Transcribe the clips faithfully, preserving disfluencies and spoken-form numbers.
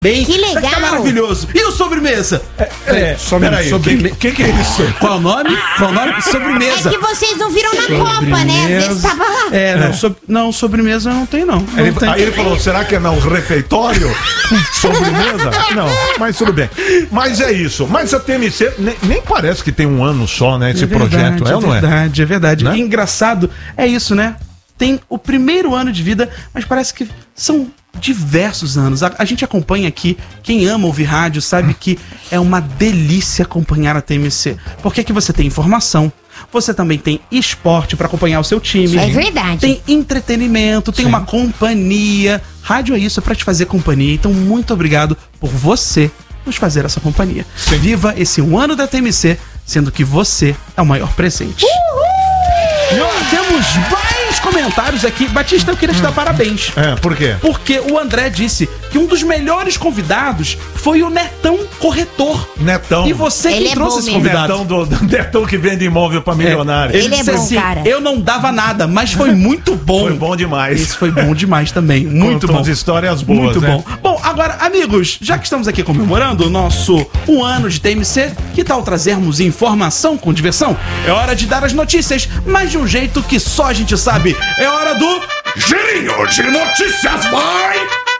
Bem, que legal. Vai ficar maravilhoso. E o sobremesa? É, é sobremesa. Sobre... O que, que é isso? Qual o nome? Qual o nome? Sobremesa. É que vocês não viram na Copa, né? Às vezes tava lá. É, não, é. So... não sobremesa não tem, não. não ele, tem. Aí ele falou, será que é no refeitório? Sobremesa? Não, mas tudo bem. Mas é isso. Mas a T M C nem, nem parece que tem um ano só, né? Esse é verdade, projeto, é, é ou não é? É verdade, é verdade. Né? E engraçado é isso, né? Tem o primeiro ano de vida, mas parece que são diversos anos. A, a gente acompanha aqui, quem ama ouvir rádio sabe que é uma delícia acompanhar a T M C. Porque aqui você tem informação, você também tem esporte pra acompanhar o seu time. É verdade. Tem entretenimento, tem Sim. uma companhia. Rádio é isso, é pra te fazer companhia. Então, muito obrigado por você nos fazer essa companhia. Sim. Viva esse um ano da T M C, sendo que você é o maior presente. Uhul! Nós temos mais comentários aqui. Batista, eu queria te dar parabéns. É, por quê? Porque o André disse que um dos melhores convidados foi o Netão Corretor. Netão. E você Ele que é trouxe esse convidado. Netão, do, do Netão que vende imóvel pra milionário. É, ele, ele disse é bom, assim, cara. Eu não dava nada, mas foi muito bom. Foi bom demais. Isso foi bom demais também. Muito Contou bom. as histórias boas, Muito né? bom. Bom, agora, amigos, já que estamos aqui comemorando o nosso um ano de T M C, que tal trazermos informação com diversão? É hora de dar as notícias, mas de um jeito que só a gente sabe. É hora do Girinho de Notícias, vai!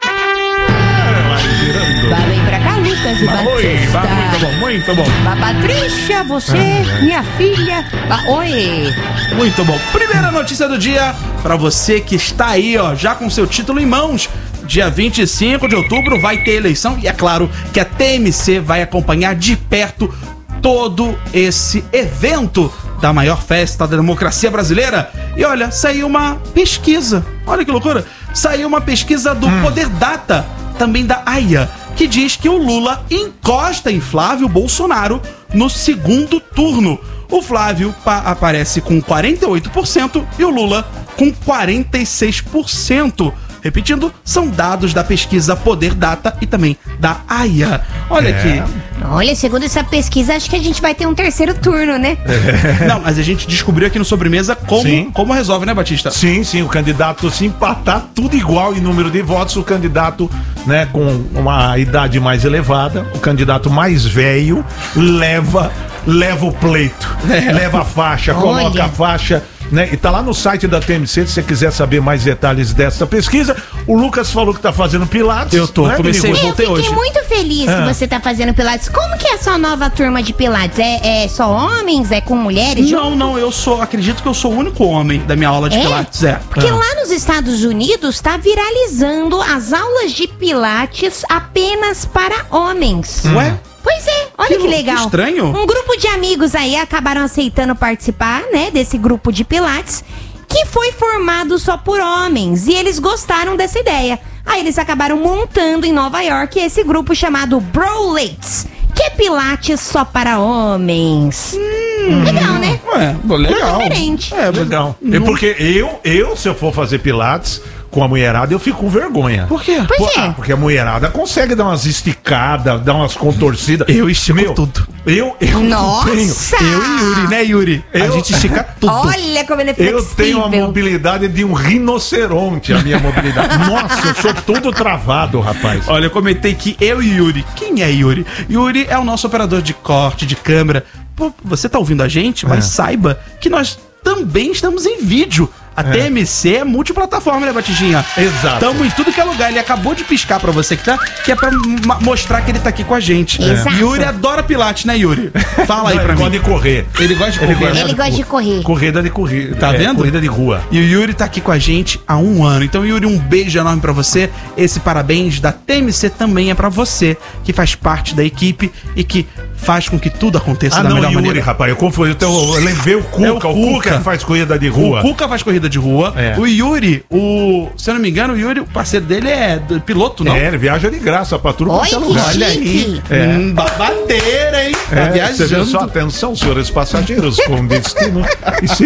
Vai bem pra cá, Lucas e Batista. Oi, muito bom, muito bom. Ba Patrícia, você, minha filha. Ba Oi. Muito bom. Primeira notícia do dia pra você que está aí, ó, já com seu título em mãos. Dia vinte e cinco de outubro vai ter eleição e é claro que a T M C vai acompanhar de perto todo esse evento da maior festa da democracia brasileira. E olha, saiu uma pesquisa. Olha que loucura. Saiu uma pesquisa do hum. Poder Data, também da A I A, que diz que o Lula encosta em Flávio Bolsonaro no segundo turno. O Flávio aparece com quarenta e oito por cento e o Lula com quarenta e seis por cento. Repetindo, são dados da pesquisa Poder Data e também da A I A. Olha é. aqui. Olha, segundo essa pesquisa, acho que a gente vai ter um terceiro turno, né? É. Não, mas a gente descobriu aqui no Sobremesa como, como resolve, né, Batista? Sim, sim, o candidato, se empatar tudo igual em número de votos, o candidato, né, com uma idade mais elevada, o candidato mais velho, leva, leva o pleito, é. leva a faixa, Olha. coloca a faixa. Né? E tá lá no site da T M C, se você quiser saber mais detalhes dessa pesquisa. O Lucas falou que tá fazendo Pilates. Eu tô, né, comecei, eu voltei fiquei hoje. muito feliz ah. que você tá fazendo Pilates. Como que é a sua nova turma de Pilates? É, é só homens? É com mulheres? Não, junto? não, eu sou, acredito que eu sou o único homem da minha aula de é? Pilates. É. Porque ah. lá nos Estados Unidos tá viralizando as aulas de Pilates apenas para homens. Hum. Ué? Pois é, olha que, que legal. Que estranho. Um grupo de amigos aí acabaram aceitando participar, né, desse grupo de Pilates, que foi formado só por homens, e eles gostaram dessa ideia. Aí eles acabaram montando em Nova York esse grupo chamado Brolates, que é Pilates só para homens. Hum, legal, né? Ué, legal. É diferente. É, legal. É porque eu, eu, se eu for fazer Pilates com a mulherada, eu fico com vergonha. Por quê? Por quê? Ah, porque a mulherada consegue dar umas esticadas, dar umas contorcidas. Eu estico Meu, tudo. Eu, eu Nossa! não tenho. Eu e Yuri, né, Yuri? Eu, a gente estica tudo. Olha como ele é flexível. Eu tenho a mobilidade de um rinoceronte, a minha mobilidade. Nossa, eu sou todo travado, rapaz. Olha, eu comentei que eu e Yuri. Quem é Yuri? Yuri é o nosso operador de corte, de câmera. Pô, você tá ouvindo a gente, mas é. saiba que nós também estamos em vídeo. A é. T M C é multiplataforma, né, Batistinha? Exato. Estamos em tudo que é lugar. Ele acabou de piscar pra você que tá, que é pra mostrar que ele tá aqui com a gente. Exato. Yuri adora Pilates, né, Yuri? Fala aí Não, pra ele mim. Ele gosta de correr. Ele gosta de correr. Ele, ele gosta de correr. Corrida de corrida. Tá é, vendo? Corrida de rua. E o Yuri tá aqui com a gente há um ano. Então, Yuri, um beijo enorme pra você. Esse parabéns da T M C também é pra você, que faz parte da equipe e que faz com que tudo aconteça ah, da não, melhor Yuri, maneira. rapaz, eu confundi. Então, eu levei o Cuca. É o, Cuca. o Cuca faz corrida de rua. O Cuca faz corrida de rua. É. O Yuri, o, se eu não me engano, o Yuri, o parceiro dele é piloto, não? É, ele viaja de graça pra tudo quanto é lugar. Olha aí. É. Hum, babadeira, hein? Tá é, viajando. Você viu só, atenção, senhores passageiros, com destino e se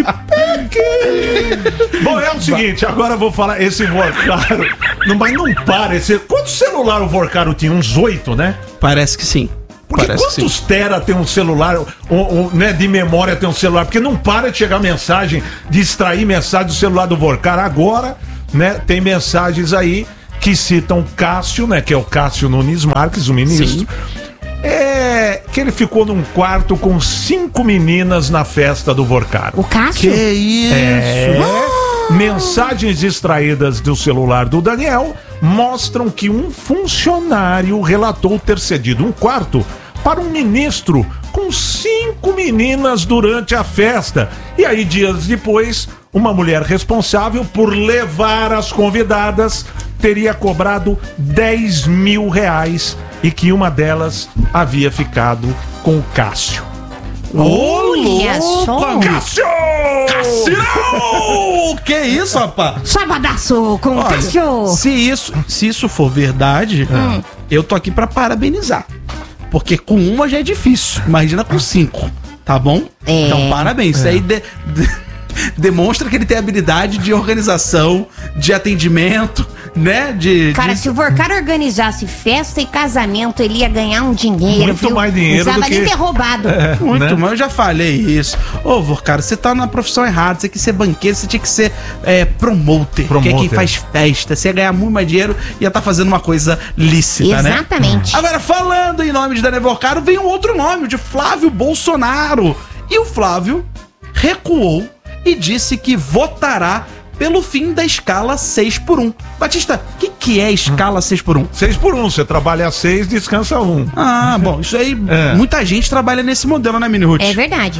pegue. Bom, é o seguinte, agora eu vou falar, esse Vorcaro, não, mas não para, esse, quantos celular o Vorcaro tinha? Uns oito, né? Parece que sim. Porque Parece quantos tera tem um celular, ou, ou, né, de memória tem um celular? Porque não para de chegar mensagem, de extrair mensagem do celular do Vorcar. Agora, né, tem mensagens aí que citam Cássio, né? Que é o Cássio Nunes Marques, o ministro. Sim. É que ele ficou num quarto com cinco meninas na festa do Vorcaro. O Cássio? Que isso? É. Mensagens extraídas do celular do Daniel mostram que um funcionário relatou ter cedido um quarto para um ministro com cinco meninas durante a festa. E aí, dias depois, uma mulher responsável por levar as convidadas teria cobrado dez mil reais e que uma delas havia ficado com o Cássio. Olha só! Cássio! Cássio! Que isso, rapaz? Sabadaço com o Olha, Cássio! se isso, se isso for verdade, Hum. eu tô aqui pra parabenizar. Porque com uma já é difícil. Imagina com cinco. Tá bom? É. Então, parabéns. Isso aí de- de- demonstra que ele tem habilidade de organização, de atendimento, né? De, Cara, de... se o Vorcaro organizasse festa e casamento, ele ia ganhar um dinheiro, Muito viu? mais dinheiro Não precisava do que- nem ter roubado. Muito, né? mas eu já falei isso. Ô, Vorcaro, você tá na profissão errada. Você tinha que ser banqueiro, você tinha que ser é, promoter, que é quem Promoter. faz festa. Você ia ganhar muito mais dinheiro e ia estar fazendo uma coisa lícita, né? Exatamente. Agora, falando em nome de Daniel Vorcaro, vem um outro nome, o de Flávio Bolsonaro. E o Flávio recuou e disse que votará pelo fim da escala seis por um. Batista, o que, que é escala seis por um? Seis por um, você trabalha seis, descansa um. Ah, bom, isso aí, É. muita gente trabalha nesse modelo, né, Mini Ruth? É verdade.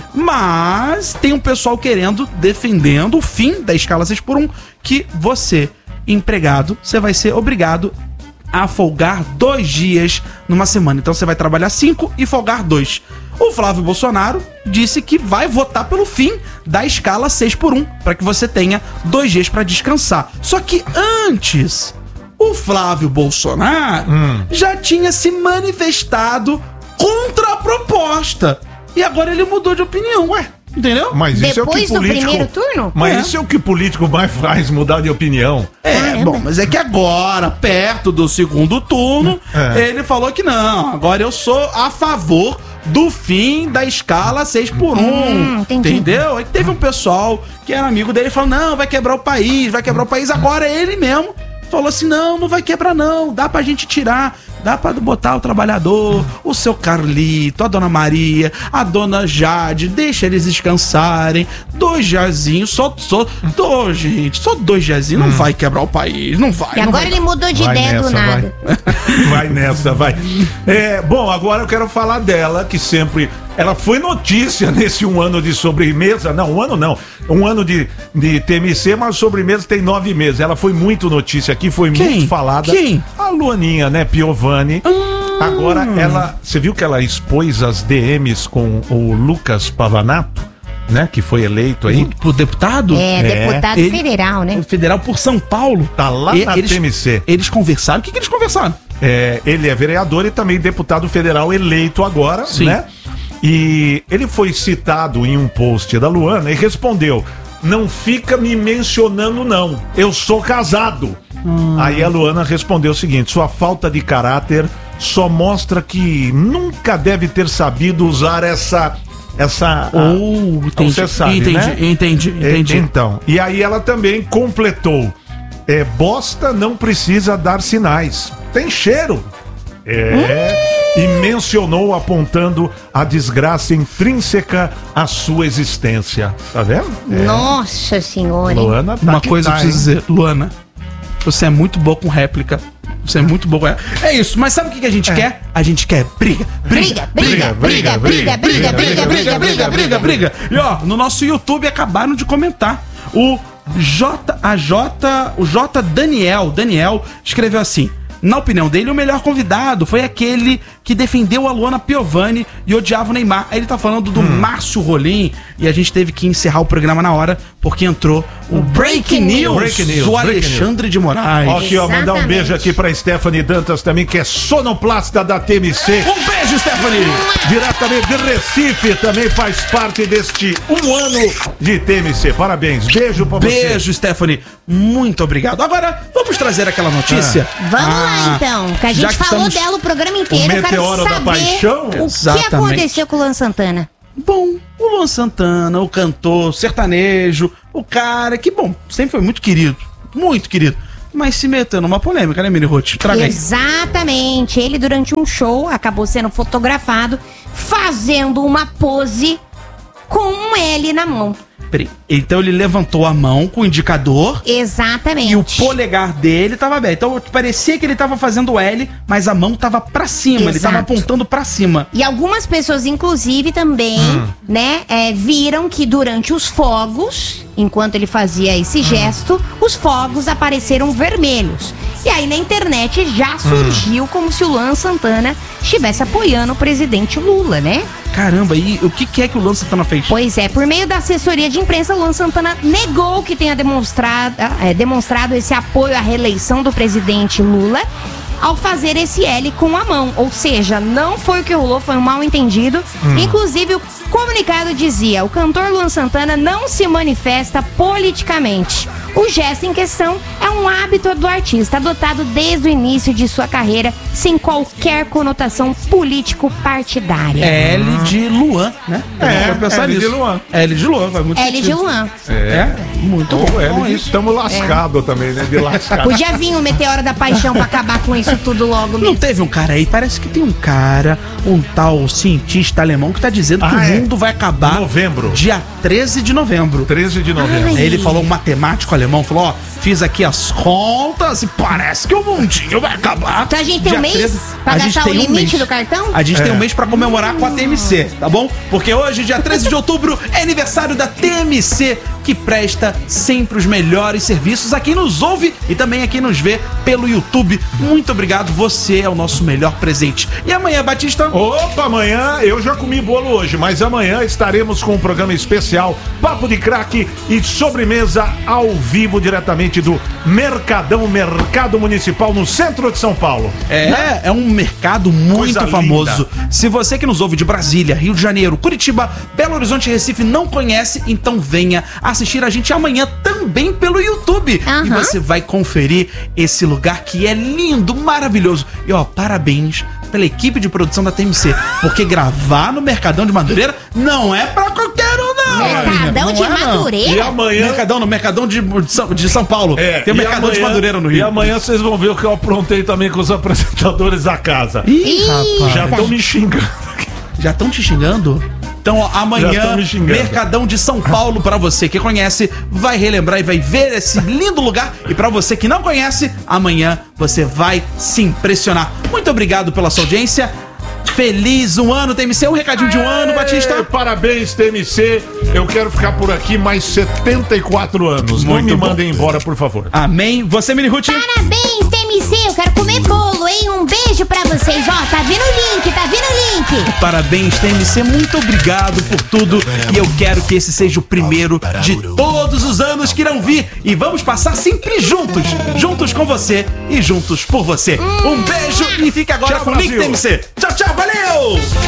Mas tem um pessoal querendo, defendendo o fim da escala seis por um, que você, empregado, você vai ser obrigado a folgar dois dias numa semana. Então você vai trabalhar cinco e folgar dois. O Flávio Bolsonaro disse que vai votar pelo fim da escala seis por um, para que você tenha dois dias para descansar. Só que antes, o Flávio Bolsonaro já tinha se manifestado contra a proposta. E agora ele mudou de opinião, ué. Entendeu? Mas isso Depois é o que do político... primeiro turno? Mas É. isso é o que político mais faz, mudar de opinião. É, Caramba. bom, mas é que agora, perto do segundo turno, É. ele falou que não, agora eu sou a favor do fim da escala seis por um. Hum, entendi. Entendeu? Aí teve um pessoal que era amigo dele e falou: não, vai quebrar o país, vai quebrar o país. Agora ele mesmo falou assim: não, não vai quebrar, não. Dá pra gente tirar. Dá pra botar o trabalhador, o seu Carlito, a dona Maria, a dona Jade, deixa eles descansarem. Dois diazinhos, só, só dois, gente, só dois diazinhos, não vai quebrar o país, não vai. E não agora vai. ele mudou de Vai ideia do nessa, nada. Vai. Vai nessa, vai. É, bom, agora eu quero falar dela, que sempre... Ela foi notícia nesse um ano de sobremesa. Não, um ano não. Um ano de, de T M C, mas sobremesa tem nove meses. Ela foi muito notícia aqui, foi Quem? muito falada. Quem? A Luaninha, né? Piovani. Agora, ela... Você viu que ela expôs as D Ms com o Lucas Pavanato, né? Que foi eleito aí. Pro deputado? É, É. deputado Ele- federal, né? Federal por São Paulo. Tá lá E- na eles, T M C. Eles conversaram. O que, que eles conversaram? É, ele é vereador e também deputado federal eleito agora, Sim. né? E ele foi citado em um post da Luana e respondeu: não fica me mencionando, não. Eu sou casado. Hum. Aí a Luana respondeu o seguinte: sua falta de caráter só mostra que nunca deve ter sabido usar essa. Essa. Oh, entendi. Você sabe, entendi, né? entendi, entendi. Então, e aí ela também completou: é, bosta não precisa dar sinais. Tem cheiro. É. E mencionou apontando a desgraça intrínseca à sua existência. Tá vendo? É. Nossa senhora, hein? Luana tá Uma que coisa tá, eu preciso hein? dizer, Luana, você é muito boa com réplica. Você é muito boa com réplica. É isso, mas sabe o que, que a gente quer? A gente quer briga, briga, Briga, briga, briga, briga, briga, briga, briga, briga, briga, briga. E ó, no nosso YouTube acabaram de comentar. O J, a J, o J Daniel, Daniel escreveu assim: na opinião dele, o melhor convidado foi aquele que defendeu a Luana Piovani e odiava o Neymar. Aí ele tá falando do Márcio Rolim e a gente teve que encerrar o programa na hora porque entrou o Breaking News, Breaking News, do Breaking Alexandre de Moraes. Ó, aqui, ó, mandar um Exatamente. beijo aqui pra Stephanie Dantas também, que é sonoplasta da T M C. Um beijo, Stephanie! Diretamente de Recife, também faz parte deste um ano de T M C. Parabéns, beijo pra você. Beijo, Stephanie. Muito obrigado. Agora, vamos trazer aquela notícia? Vamos lá Ah, então, que a já gente que falou estamos- dela o programa inteiro. O Eu quero meteoro da saber paixão? o que Exatamente. aconteceu com o Luan Santana. Bom, o Luan Santana, o cantor, sertanejo, o cara que, bom, sempre foi muito querido. Muito querido. mas se meteu numa polêmica, né, Mini Ruth? Traga aí. Exatamente. Ele, durante um show, acabou sendo fotografado fazendo uma pose com um L na mão. Peraí. Então ele levantou a mão com o indicador Exatamente. e o polegar dele tava aberto. Então parecia que ele tava fazendo o L, mas a mão tava pra cima, Exato. ele tava apontando pra cima. E algumas pessoas, inclusive, também, Hum. né, é, viram que durante os fogos, enquanto ele fazia esse gesto, os fogos apareceram vermelhos. E aí na internet já surgiu como se o Luan Santana estivesse apoiando o presidente Lula, né? Caramba, e o que, que é que o Luan Santana fez? Pois é, por meio da assessoria de imprensa, Luan Santana negou que tenha demonstrado, é, demonstrado esse apoio à reeleição do presidente Lula ao fazer esse L com a mão. Ou seja, não foi o que rolou, foi um mal entendido. Hum. Inclusive, o comunicado dizia: o cantor Luan Santana não se manifesta politicamente. O gesto em questão é um hábito do artista, adotado desde o início de sua carreira, sem qualquer conotação político-partidária. É L de Luan, né? É, Vou pensar L de nisso. Luan. L de Luan, vai muito L de sentido. Luan. É, muito bom. Ou Bom ele isso. estamos lascados também, né? De lascado. Podia vir o Meteoro da Paixão pra acabar com isso tudo logo Não mesmo. teve um cara aí, parece que tem um cara, um tal cientista alemão que tá dizendo que Ah, o é? mundo vai acabar Novembro. dia treze de novembro. treze de novembro. Ai. Aí ele falou, um matemático alemão, falou, ó, fiz aqui as contas e parece que o mundinho vai acabar. Então a gente tem dia um mês treze. pra A gente gastar o tem um limite mês. do cartão? A gente tem É. um mês pra comemorar com a T M C, tá bom? Porque hoje, dia treze de outubro, é aniversário da T M C, que presta sempre os melhores serviços a quem nos ouve e também a quem nos vê pelo YouTube. Muito obrigado, você é o nosso melhor presente. E amanhã, Batista? Opa, amanhã eu já comi bolo hoje, mas amanhã estaremos com um programa especial, Papo de Craque e sobremesa ao vivo diretamente do Mercadão, Mercado Municipal no centro de São Paulo. É, é um mercado muito Coisa famoso. Se você que nos ouve de Brasília, Rio de Janeiro, Curitiba, Belo Horizonte e Recife não conhece, então venha assistir a gente amanhã também pelo YouTube. Aham. E você vai conferir esse lugar que é lindo, maravilhoso. E ó, parabéns pela equipe de produção da T M C, porque gravar no Mercadão de Madureira não é pra qualquer um, não. Mercadão Aline, de não é, não. E Madureira? amanhã. Mercadão, no Mercadão de, de São, de São Paulo. É, Tem o e Mercadão de amanhã- Madureira no Rio. E amanhã vocês vão ver o que eu aprontei também com os apresentadores da casa. Ih, Ih, rapaz. Já estão me xingando. Já estão te xingando? Então, ó, Já amanhã, tão me xingando. Mercadão de São Paulo, pra você que conhece, vai relembrar e vai ver esse lindo lugar. E pra você que não conhece, amanhã você vai se impressionar. Muito obrigado pela sua audiência. Feliz um ano, T M C. Um recadinho de um ano, Ê, Batista. Parabéns, T M C. Eu quero ficar por aqui mais setenta e quatro anos. Não Muito me bom. mandem embora, por favor. Amém. Você, Mini Ruth? Parabéns, T M C, eu quero comer bolo, hein? Um beijo pra vocês, ó, tá vindo o link, tá vindo o link. Parabéns, T M C, muito obrigado por tudo. E eu quero que esse seja o primeiro de todos os anos que irão vir. E vamos passar sempre juntos. Juntos com você e juntos por você. Um beijo e fique agora Tchau, com o link Brasil. T M C. Tchau, tchau, valeu!